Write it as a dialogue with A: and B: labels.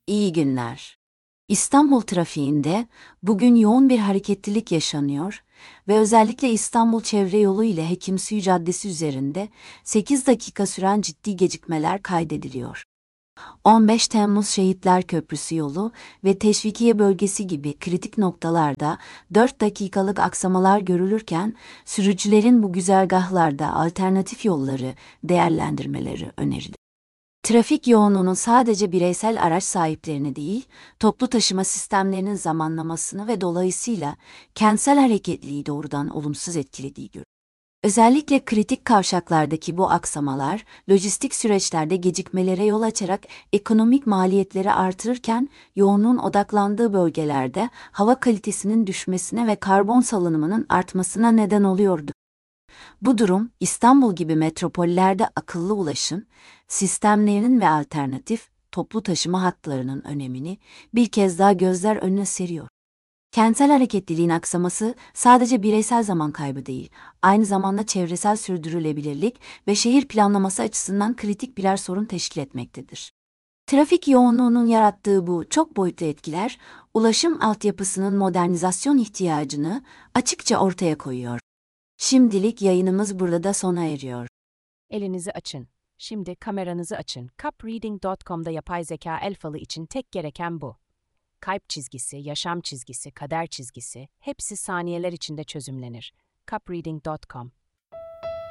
A: İyi günler. İstanbul trafiğinde bugün yoğun bir hareketlilik yaşanıyor ve özellikle İstanbul Çevre Yolu ile Hekimsuyu Caddesi üzerinde 8 dakika süren ciddi gecikmeler kaydediliyor. 15 Temmuz Şehitler Köprüsü yolu ve Teşvikiye bölgesi gibi kritik noktalarda 4 dakikalık aksamalar görülürken sürücülerin bu güzergahlarda alternatif yolları değerlendirmeleri önerilir. Trafik yoğunluğunun sadece bireysel araç sahiplerini değil, toplu taşıma sistemlerinin zamanlamasını ve dolayısıyla kentsel hareketliliği doğrudan olumsuz etkilediği görülüyor. Özellikle kritik kavşaklardaki bu aksamalar, lojistik süreçlerde gecikmelere yol açarak ekonomik maliyetleri artırırken, yoğunluğun odaklandığı bölgelerde hava kalitesinin düşmesine ve karbon salınımının artmasına neden oluyordu. Bu durum, İstanbul gibi metropollerde akıllı ulaşım sistemlerinin ve alternatif toplu taşıma hatlarının önemini bir kez daha gözler önüne seriyor. Kentsel hareketliliğin aksaması sadece bireysel zaman kaybı değil, aynı zamanda çevresel sürdürülebilirlik ve şehir planlaması açısından kritik birer sorun teşkil etmektedir. Trafik yoğunluğunun yarattığı bu çok boyutlu etkiler, ulaşım altyapısının modernizasyon ihtiyacını açıkça ortaya koyuyor. Şimdilik yayınımız burada sona eriyor.
B: Elinizi açın. Şimdi kameranızı açın. Cupreading.com'da yapay zeka el falı için tek gereken bu. Kalp çizgisi, yaşam çizgisi, kader çizgisi hepsi saniyeler içinde çözümlenir. Cupreading.com